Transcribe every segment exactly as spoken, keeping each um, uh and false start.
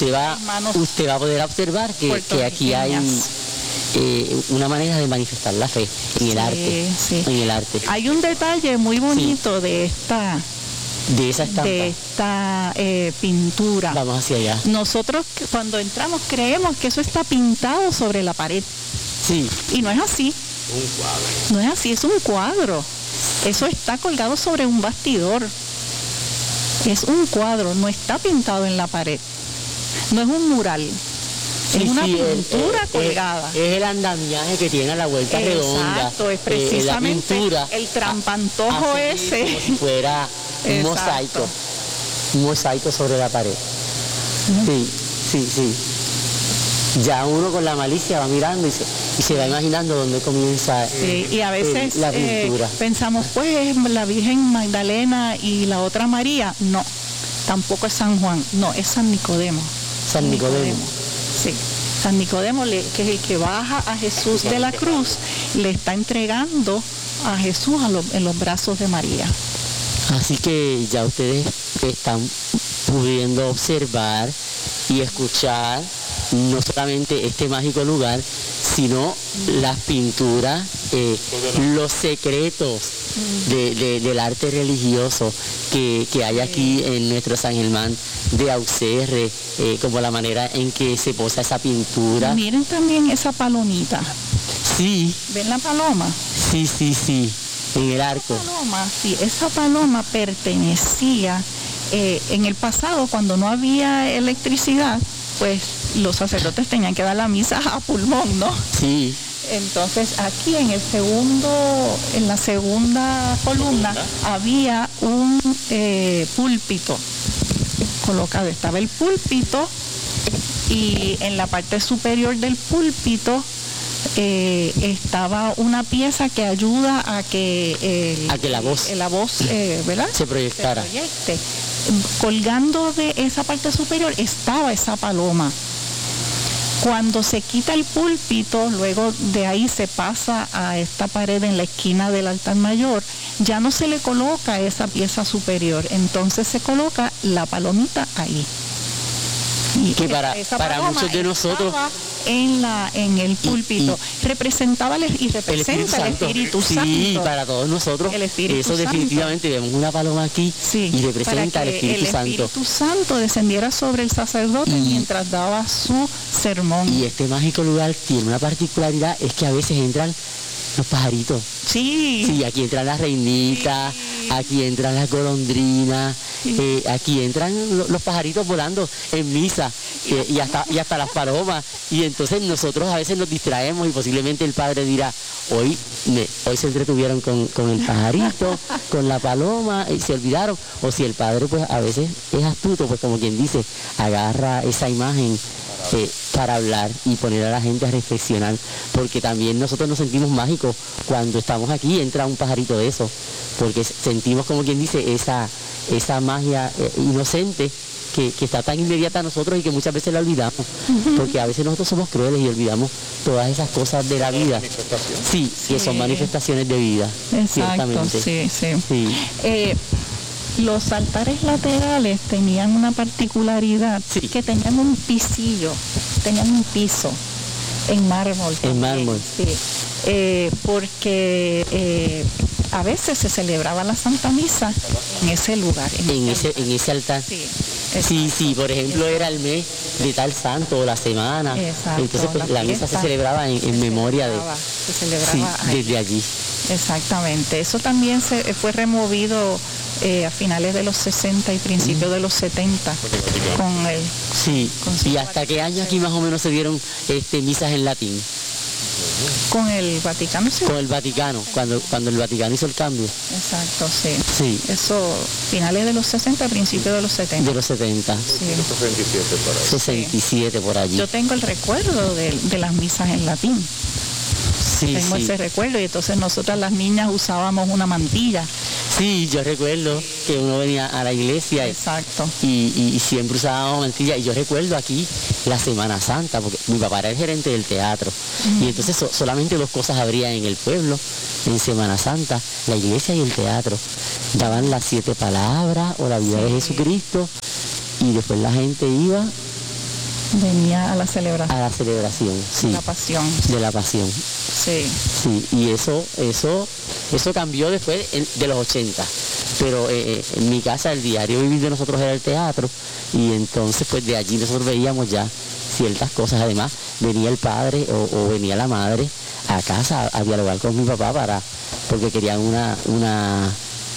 usted va, usted va a poder observar que, que aquí hay eh, una manera de manifestar la fe en el sí, arte. Sí. En el arte. Hay un detalle muy bonito sí. de esta. De esa estampa. De esta eh, pintura. Vamos hacia allá. Nosotros cuando entramos creemos que eso está pintado sobre la pared. Sí. Y no es así. Un cuadro. No es así, es un cuadro. Eso está colgado sobre un bastidor. Es un cuadro, no está pintado en la pared. No es un mural. Sí, es una sí, pintura el, colgada. Es, es el andamiaje que tiene a la vuelta Exacto, redonda. Exacto, es precisamente eh, pintura, el trampantojo a, ese. Como si fuera un mosaico. Un mosaico sobre la pared. ¿Mm? Sí, sí, sí. Ya uno con la malicia va mirando y se, y se va imaginando dónde comienza sí, y a veces eh, la pintura. Eh, pensamos, pues, la Virgen Magdalena y la otra María. No, tampoco es San Juan, no, es San Nicodemo. San Nicodemo. Nicodemo. Sí, San Nicodemo, le, que es el que baja a Jesús de la cruz, le está entregando a Jesús a lo, en los brazos de María. Así que ya ustedes están pudiendo observar y escuchar no solamente este mágico lugar, sino las pinturas, eh, los secretos de, de, del arte religioso que, que hay aquí en nuestro San Germán de Auxerre, eh, como la manera en que se posa esa pintura. Miren también esa palomita. Sí. ¿Ven la paloma? Sí, sí, sí, en el arco. Esa paloma, sí, esa paloma pertenecía, eh, en el pasado, cuando no había electricidad, pues los sacerdotes tenían que dar la misa a pulmón, ¿no? Sí. Entonces aquí en el segundo, en la segunda columna, había un eh, púlpito colocado. Estaba el púlpito y en la parte superior del púlpito eh, estaba una pieza que ayuda a que, eh, a que la voz, la voz eh, ¿verdad? se proyectara. Se proyecte. Colgando de esa parte superior estaba esa paloma. Cuando se quita el púlpito, luego de ahí se pasa a esta pared en la esquina del altar mayor, ya no se le coloca esa pieza superior, entonces se coloca la palomita ahí. Y que para, para muchos de nosotros en la en el púlpito y, y, representaba el, y representa el Espíritu Santo. Sí, para todos nosotros el Espíritu eso Santo. Definitivamente vemos una paloma aquí sí, y representa el Espíritu Santo. El Espíritu Santo descendiera sobre el sacerdote y, mientras daba su sermón. Y este mágico lugar tiene una particularidad, es que a veces entran los pajaritos. Sí. Sí, aquí entran las reinitas, sí. Aquí entran las golondrinas, sí. eh, aquí entran los pajaritos volando en misa eh, y, hasta, y hasta las palomas. Y entonces nosotros a veces nos distraemos y posiblemente el padre dirá, hoy, me, hoy se entretuvieron con, con el pajarito, con la paloma y se olvidaron. O si el padre pues a veces es astuto, pues como quien dice, agarra esa imagen Eh, para hablar y poner a la gente a reflexionar, porque también nosotros nos sentimos mágicos cuando estamos aquí, entra un pajarito de eso, porque sentimos como quien dice esa, esa magia eh, inocente que, que está tan inmediata a nosotros y que muchas veces la olvidamos, uh-huh. Porque a veces nosotros somos crueles y olvidamos todas esas cosas de la vida. Sí, sí, que son manifestaciones de vida. Exacto, sí, sí. sí. Eh, Los altares laterales tenían una particularidad, sí. Que tenían un pisillo, tenían un piso en mármol. En mármol. Sí, eh, porque eh, a veces se celebraba la Santa Misa en ese lugar. En, en, ese, ese, en ese altar. Sí, sí, sí, por ejemplo era el mes de tal santo o la semana. Exacto, entonces pues, la, la misa se celebraba en, en se memoria celebraba, de... Se celebraba sí, desde allí. Exactamente. Eso también se fue removido eh, a finales de los sesenta y principios mm. de los setenta con el... Sí, con ¿y hasta qué año aquí más o menos se dieron este, misas en latín? Con el Vaticano, sí. Con el Vaticano, cuando, cuando el Vaticano hizo el cambio. Exacto, sí. Sí. Eso, finales de los sesenta, principios de los setenta. De los setenta. Sí. sesenta y siete por allí. sesenta y siete por allí. Yo tengo el recuerdo de, de las misas en latín. Sí, tengo sí. ese recuerdo y entonces nosotras las niñas usábamos una mantilla. Sí, yo recuerdo que uno venía a la iglesia. Exacto. Y, y, y siempre usábamos mantilla. Y yo recuerdo aquí la Semana Santa, porque mi papá era el gerente del teatro. Mm. Y entonces so, solamente dos cosas habría en el pueblo en Semana Santa, la iglesia y el teatro. Daban las siete palabras o la vida sí. de Jesucristo y después la gente iba venía a la celebración. A la celebración, sí. De la pasión. De la pasión. Sí. Sí, y eso, eso, eso cambió después de los ochenta. Pero eh, en mi casa el diario vivir de nosotros era el teatro, y entonces pues de allí nosotros veíamos ya ciertas cosas. Además venía el padre o, o venía la madre a casa a, a dialogar con mi papá para porque querían una una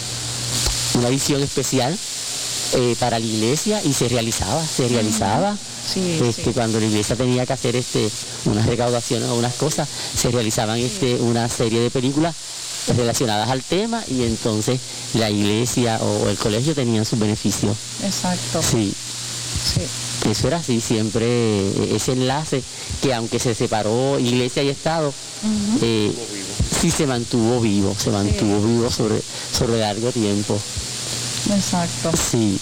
una visión especial eh, para la iglesia, y se realizaba, se realizaba. Sí, este, sí. Cuando la iglesia tenía que hacer este unas recaudaciones o unas cosas, se realizaban este una serie de películas relacionadas al tema, y entonces la iglesia o el colegio tenían sus beneficios. Exacto. Sí. Sí. Eso era así, siempre ese enlace que aunque se separó iglesia y Estado, uh-huh. eh, sí se mantuvo vivo, se mantuvo sí. vivo sobre, sobre largo tiempo. Exacto. Sí.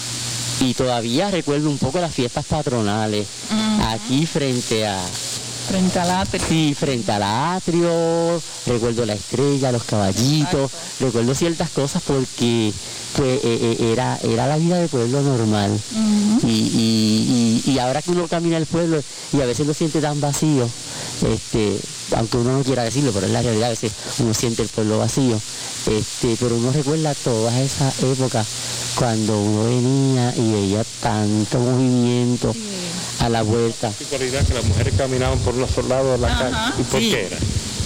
Y todavía recuerdo un poco las fiestas patronales, uh-huh. aquí frente a... Frente al atrio. Sí, frente al atrio, recuerdo la estrella, los caballitos, exacto. Recuerdo ciertas cosas porque pues eh, eh, era, era la vida de pueblo normal. Uh-huh. y, y, y, y ahora que uno camina el pueblo y a veces lo siente tan vacío, este, aunque uno no quiera decirlo, pero es la realidad, a veces uno siente el pueblo vacío, este, pero uno recuerda todas esas épocas cuando uno venía y veía tanto movimiento. Sí. A la vuelta. La particularidad que las mujeres caminaban por los lados de la calle. ¿Y por sí. qué era?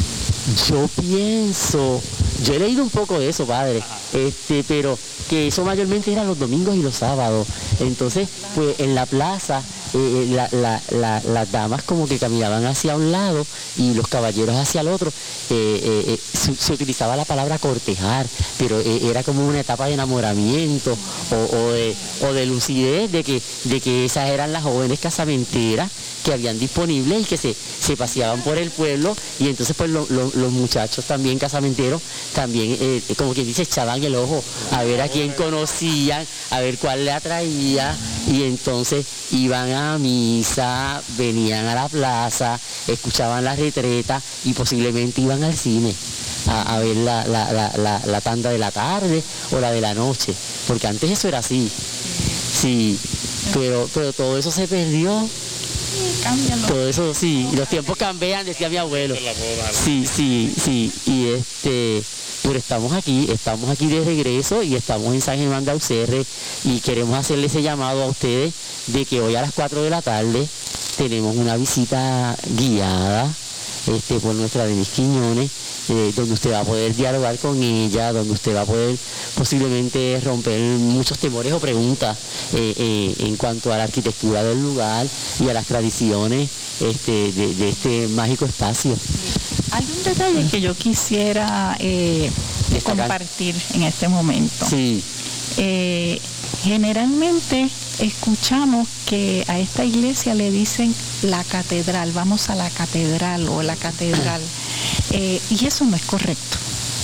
Yo pienso, yo he leído un poco de eso, padre, este, pero que eso mayormente era los domingos y los sábados. Entonces, pues en la plaza, eh, la, la, la, las damas como que caminaban hacia un lado y los caballeros hacia el otro. Eh, eh, eh, se, se utilizaba la palabra cortejar, pero eh, era como una etapa de enamoramiento o, o, de, o de lucidez de que, de que esas eran las jóvenes casamenteras que habían disponibles y que se, se paseaban por el pueblo, y entonces pues lo, lo, los muchachos también casamenteros también eh, como quien dice echaban el ojo a ver a quién conocían, a ver cuál le atraía, y entonces iban a misa, venían a la plaza, escuchaban la retreta y posiblemente iban al cine a, a ver la, la, la, la, la tanda de la tarde o la de la noche, porque antes eso era así, sí, pero, pero todo eso se perdió. Cambian los todo eso sí, los tiempos cambian, decía mi abuelo. Sí, sí, sí, y este, pero estamos aquí, estamos aquí de regreso y estamos en San Germán de Auxerre, y queremos hacerle ese llamado a ustedes de que hoy a las cuatro de la tarde tenemos una visita guiada este, por nuestra Denise Quiñones, eh, donde usted va a poder dialogar con ella, donde usted va a poder posiblemente romper muchos temores o preguntas eh, eh, en cuanto a la arquitectura del lugar y a las tradiciones este, de, de este mágico espacio. Hay un detalle que yo quisiera eh, compartir en este momento. Sí. Eh, generalmente escuchamos que a esta iglesia le dicen la catedral, vamos a la catedral o la catedral, eh, y eso no es correcto.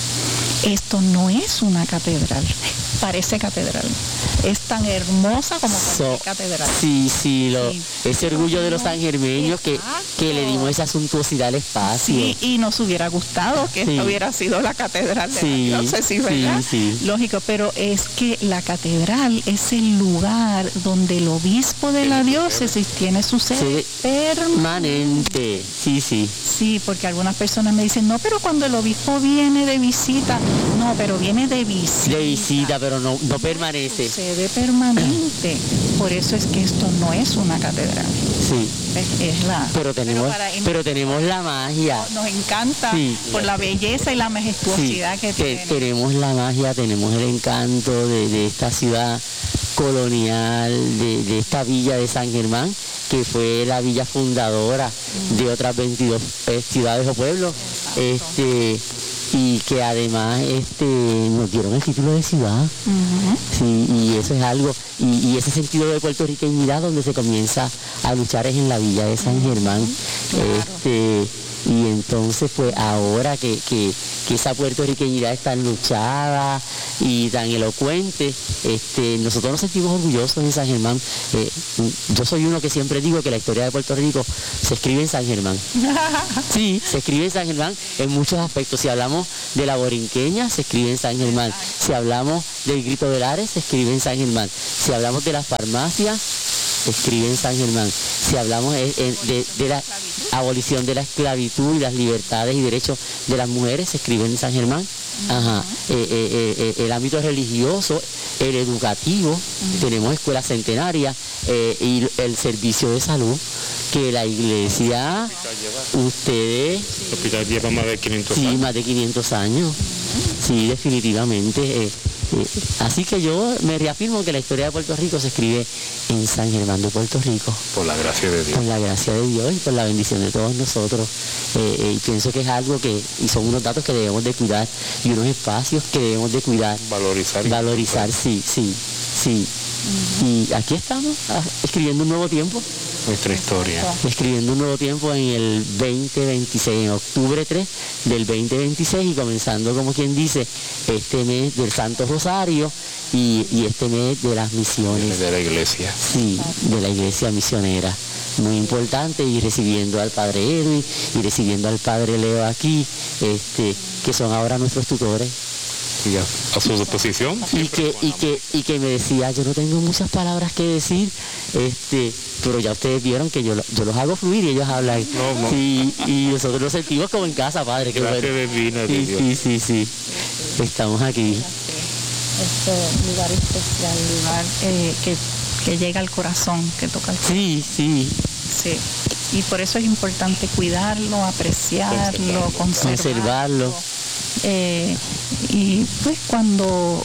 Esto no es una catedral, parece catedral. Es tan hermosa como cualquier so, catedral. Sí, sí, lo, sí. Ese orgullo de los sangermeños que, que le dimos esa suntuosidad al espacio. Sí, y nos hubiera gustado que sí. Esto hubiera sido la catedral de sí, la diócesis, ¿verdad? Sí, sí. Lógico, pero es que la catedral es el lugar donde el obispo de la diócesis tiene su sede permanente. Sí, sí. Sí, porque algunas personas me dicen, no, pero cuando el obispo viene de visita, no, pero viene de visita. De visita, pero no, no permanece. Sede permanente. Por eso es que esto no es una catedral. Sí. Es, es la. Pero tenemos, pero, pero tenemos la magia. Nos, nos encanta sí. Por la belleza y la majestuosidad sí. que tiene. Tenemos la magia, tenemos el encanto de, de esta ciudad colonial, de, de esta villa de San Germán, que fue la villa fundadora mm. de otras veintidós eh, ciudades o pueblos. Exacto. Este. Y que además este nos dieron el título de ciudad. Uh-huh. Sí, y eso es algo, y, y ese sentido de puertorriqueñidad donde se comienza a luchar es en la villa de San Germán. Uh-huh. Claro. Este, y entonces pues ahora que, que, que esa puertorriqueñidad es tan luchada y tan elocuente, este, nosotros nos sentimos orgullosos en San Germán. Eh, yo soy uno que siempre digo que la historia de Puerto Rico se escribe en San Germán. Sí, se escribe en San Germán en muchos aspectos. Si hablamos de la borinqueña, se escribe en San Germán. Si hablamos del Grito del Ares, se escribe en San Germán. Si hablamos de las farmacias, se escribe en San Germán. Si hablamos de, de, de la abolición de la esclavitud y las libertades y derechos de las mujeres, se escribe en San Germán. Ajá. Eh, eh, eh, el ámbito religioso, el educativo, uh-huh. tenemos escuelas centenarias eh, y el servicio de salud, que la iglesia, ustedes... El hospital lleva más de quinientos sí, años. Sí, más de quinientos años. Sí, definitivamente. Eh, eh, así que yo me reafirmo que la historia de Puerto Rico se escribe en San Germán de Puerto Rico. Por la gracia de Dios. Por la gracia de Dios y por la bendición de todos nosotros. Eh, eh, y pienso que es algo que, y son unos datos que debemos de cuidar y unos espacios que debemos de cuidar. Valorizar. Valorizar, sí, sí, sí. Uh-huh. Y aquí estamos, ah, escribiendo un nuevo tiempo. Nuestra historia. Escribiendo un nuevo tiempo en el veinte veintiséis, en octubre tres del veinte veintiséis, y comenzando, como quien dice, este mes del Santo Rosario y, y este mes de las misiones. De la iglesia. Sí, de la iglesia misionera. Muy importante, y recibiendo al Padre Edwin y recibiendo al Padre Leo aquí, este, que son ahora nuestros tutores. Y a, a su disposición. Y que, y, que, y que me decía, yo no tengo muchas palabras que decir, este, pero ya ustedes vieron que yo, yo los hago fluir y ellos hablan. No, no. Sí, y nosotros nos sentimos como en casa, Padre. Que Gracias bueno. divina de sí, Dios. sí, sí, sí. Estamos aquí. Este lugar especial, lugar eh, que, que llega al corazón, que toca el corazón. Sí, sí. Sí. Y por eso es importante cuidarlo, apreciarlo, conservarlo. Conservarlo. Eh, y pues cuando,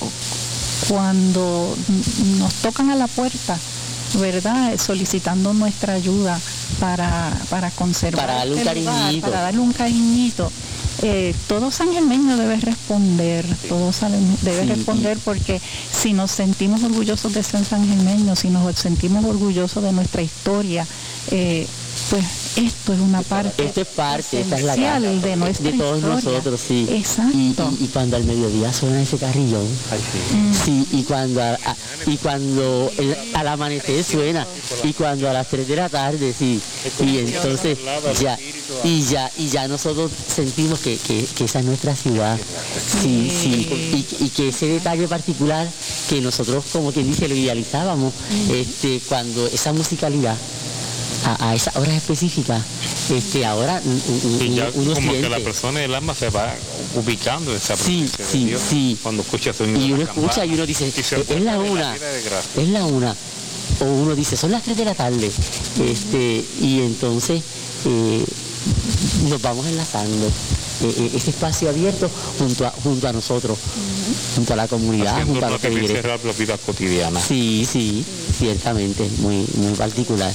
cuando nos tocan a la puerta, ¿verdad? Solicitando nuestra ayuda para, para conservar para darle un este lugar, cariñito. para darle un cariñito. Eh, todo sangermeño debe responder, sí. todo san, debe sí. responder, porque si nos sentimos orgullosos de ser sangermeños, si nos sentimos orgullosos de nuestra historia, eh, pues esto es una parte, esto es parte esta es la de nuestra de todos historia. nosotros, sí. Exacto. Y, y, y cuando al mediodía suena ese carrillón, Ay, sí. Mm. sí, y cuando a, a, y cuando el, al amanecer suena, y cuando a las tres de la tarde, sí, y entonces ya y ya y ya nosotros sentimos que, que, que esa es nuestra ciudad, sí, sí, y, y que ese detalle particular que nosotros, como quien dice, lo idealizábamos, este, cuando esa musicalidad A, a esas horas específicas, este, ahora sí, ya uno como siente que la persona del alma se va ubicando en esa sí, presencia sí, de Dios, sí. cuando escucha sonido y de uno la escucha campana, y uno dice, y es la una, es la una, o uno dice, son las tres de la tarde, este, y entonces eh, nos vamos enlazando. Eh, ese espacio abierto junto a, junto a nosotros, uh-huh. junto a la comunidad, haciendo junto a lo los que feligreses. la vida cotidiana. Sí, sí, ciertamente, muy, muy particular.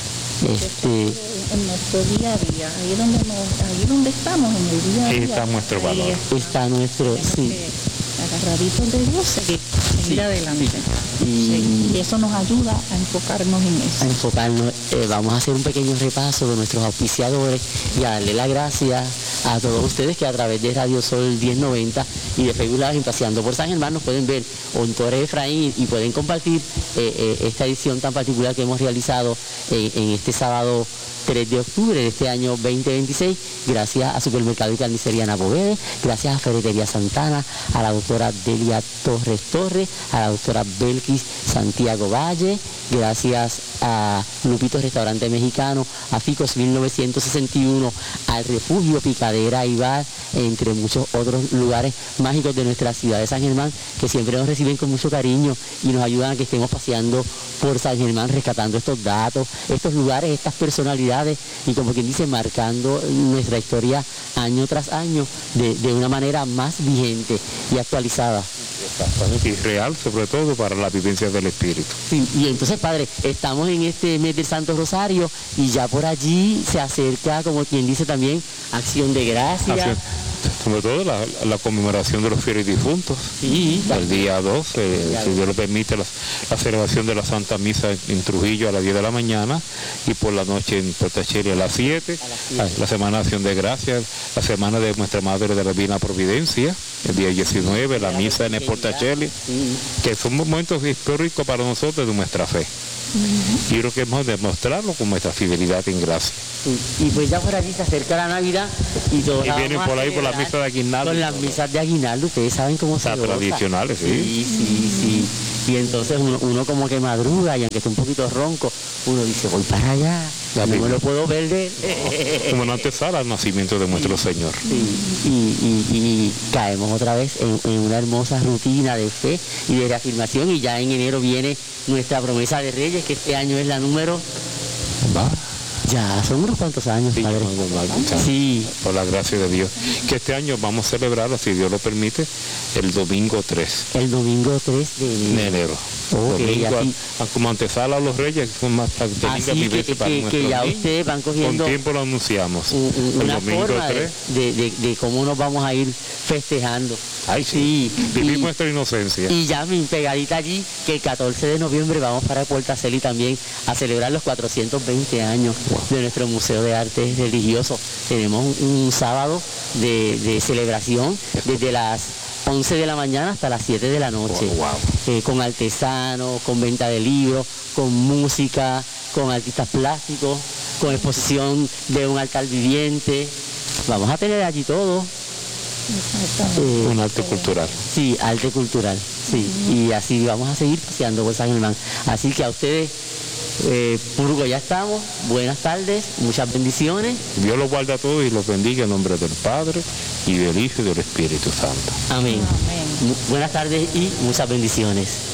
Este, en nuestro día a día, ahí donde nos, ahí donde estamos, en el día a día. Ahí está nuestro valor. Está nuestro, sí. Agarraditos de Dios, seguir, seguir sí, adelante. Sí. Y, y eso nos ayuda a enfocarnos en eso. A enfocarnos, eh, vamos a hacer un pequeño repaso de nuestros auspiciadores y a darle las gracias a todos ustedes que a través de Radio Sol diez noventa y de Facebook Live en Paseando por San Germán nos pueden ver on Torres Efraín y pueden compartir eh, eh, esta edición tan particular que hemos realizado eh, en este sábado tres de octubre de este año veinte veintiséis, gracias a Supermercado y Carnicería Napovede, gracias a Ferretería Santana, a la doctora Delia Torres Torres, a la doctora Belkis Santiago Valle, gracias a Lupito Restaurante Mexicano, a Ficos mil novecientos sesenta y uno, al Refugio Picadera y Bar, entre muchos otros lugares mágicos de nuestra ciudad de San Germán, que siempre nos reciben con mucho cariño y nos ayudan a que estemos paseando por San Germán, rescatando estos datos, estos lugares, estas personalidades, y como quien dice, marcando nuestra historia año tras año de, de una manera más vigente y actualizada. Exactamente, y real sobre todo para la vivencia del Espíritu. Sí, y entonces, Padre, estamos en este mes del Santo Rosario y ya por allí se acerca, como quien dice también, Acción de Gracias. Acción, sobre todo la, la conmemoración de los fieles difuntos. Sí, el día dos, eh, si Dios lo permite, la, la celebración de la Santa Misa en Trujillo a las diez de la mañana y por la noche en Puerto Cheli a las siete. La, la Semana de Acción de Gracias, la Semana de Nuestra Madre de la Divina Providencia, el día diecinueve, la misa en el Portacheli, sí. que son momentos históricos para nosotros de nuestra fe. Uh-huh. Y creo que hemos de demostrarlo con nuestra fidelidad en gracia. Sí. Y pues ya por allí se acerca la Navidad y todos y vienen por ahí por la misa de aguinaldo. Con las misas de aguinaldo, ustedes saben cómo se tradicionales, sí. Sí, sí, sí. Y entonces uno, uno como que madruga y aunque esté un poquito ronco, uno dice, voy para allá, no me lo puedo perder. Como una antesala al nacimiento de nuestro Señor. Sí, y, y, y caemos otra vez en, en una hermosa rutina de fe y de reafirmación, y ya en enero viene nuestra promesa de Reyes, que este año es la número... ¿Va? Ya, son unos cuantos años, Sí, padre. ya, Sí. Por la gracia de Dios. Que este año vamos a celebrarlo, si Dios lo permite, el domingo tres El domingo tres de de enero. enero. Ok, Domingo, así- a- a- como antesala a los Reyes, con más que tenga Así que, vivencia para que, que nuestros ya niños. ustedes van cogiendo Con tiempo lo anunciamos. un- un- el una domingo forma de, tres. de, de- de cómo nos vamos a ir festejando. Ay, sí. Sí, Vivir y- nuestra inocencia. Y ya mi pegadita allí, que el catorce de noviembre vamos para Puerto Aceli también a celebrar los cuatrocientos veinte años de nuestro Museo de Arte Religioso. Tenemos un, un sábado de, de celebración desde las once de la mañana hasta las siete de la noche. Wow, wow. Eh, con artesanos, con venta de libros, con música, con artistas plásticos, con exposición de un altar viviente. Vamos a tener allí todo. Eh, Un arte cultural. Sí, arte cultural, sí. Y así vamos a seguir paseando por San Germán. Así que a ustedes, eh, Purgo, ya estamos. Buenas tardes, muchas bendiciones. Dios los guarda a todos y los bendiga en nombre del Padre y del Hijo y del Espíritu Santo. Amén. Amén. Mu- Buenas tardes y muchas bendiciones.